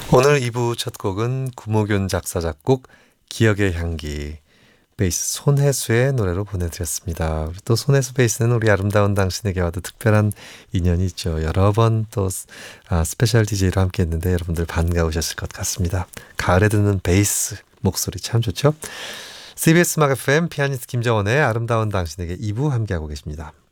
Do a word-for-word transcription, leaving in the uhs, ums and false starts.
오늘 이 부 첫 곡은 구목윤 작사 작곡 기억의 향기 베이스 손혜수의 노래로 보내드렸습니다. 또 손혜수 베이스는 우리 아름다운 당신에게와도 특별한 인연이 있죠. 여러 번 또 아, 스페셜 디제이로 함께 했는데 여러분들 반가우셨을 것 같습니다. 가을에 듣는 베이스 목소리 참 좋죠. 씨비에스 음악 에프엠 피아니스트 김정원의 아름다운 당신에게 이 부 함께하고 계십니다.